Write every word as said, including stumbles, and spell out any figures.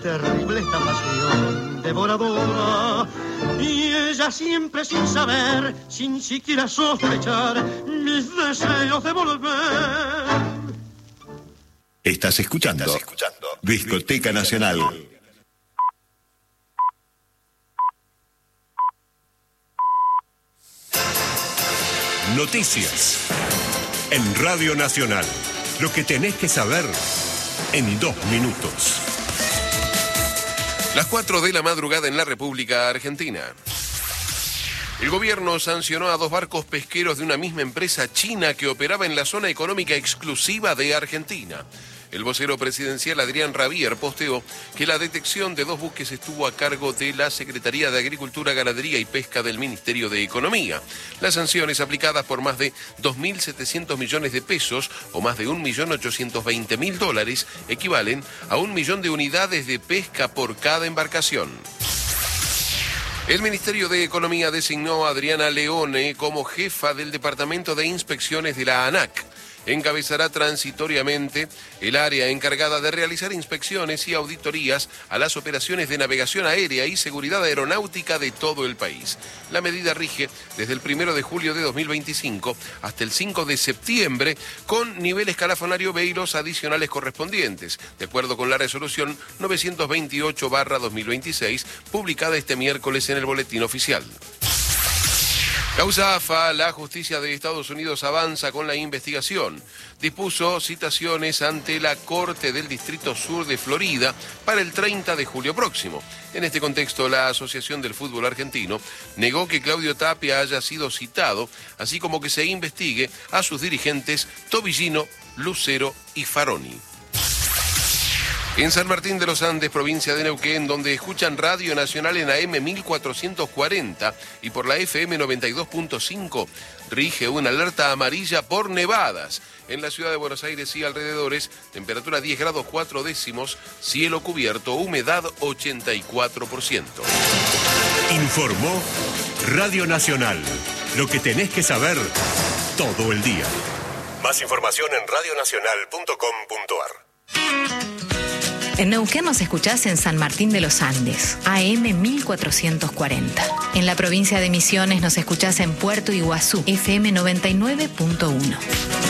Terrible esta pasión devoradora, y ella siempre sin saber, sin siquiera sospechar, mis deseos de volver. Estás escuchando, Estás escuchando. Discoteca Nacional. Noticias en Radio Nacional. Lo que tenés que saber en dos minutos. Las cuatro de la madrugada en la República Argentina. El gobierno sancionó a dos barcos pesqueros de una misma empresa china que operaba en la zona económica exclusiva de Argentina. El vocero presidencial Adrián Rabier posteó que la detección de dos buques estuvo a cargo de la Secretaría de Agricultura, Ganadería y Pesca del Ministerio de Economía. Las sanciones aplicadas por más de dos mil setecientos millones de pesos o más de un millón ochocientos veinte mil dólares equivalen a un millón de unidades de pesca por cada embarcación. El Ministerio de Economía designó a Adriana Leone como jefa del Departamento de Inspecciones de la ANAC. Encabezará transitoriamente el área encargada de realizar inspecciones y auditorías a las operaciones de navegación aérea y seguridad aeronáutica de todo el país. La medida rige desde el primero de julio de dos mil veinticinco hasta el cinco de septiembre con nivel escalafonario B y los adicionales correspondientes, de acuerdo con la resolución novecientos veintiocho barra dos mil veintiséis, publicada este miércoles en el Boletín Oficial. Causa A F A, la justicia de Estados Unidos avanza con la investigación. Dispuso citaciones ante la Corte del Distrito Sur de Florida para el treinta de julio próximo. En este contexto, la Asociación del Fútbol Argentino negó que Claudio Tapia haya sido citado, así como que se investigue a sus dirigentes Tobillino, Lucero y Faroni. En San Martín de los Andes, provincia de Neuquén, donde escuchan Radio Nacional en A M mil cuatrocientos cuarenta y por la F M noventa y dos punto cinco, rige una alerta amarilla por nevadas. En la ciudad de Buenos Aires y alrededores, temperatura diez grados cuatro décimos, cielo cubierto, humedad ochenta y cuatro por ciento. Informó Radio Nacional. Lo que tenés que saber todo el día. Más información en radio nacional punto com punto a r. En Neuquén nos escuchás en San Martín de los Andes, A M mil cuatrocientos cuarenta. En la provincia de Misiones nos escuchás en Puerto Iguazú, F M noventa y nueve punto uno.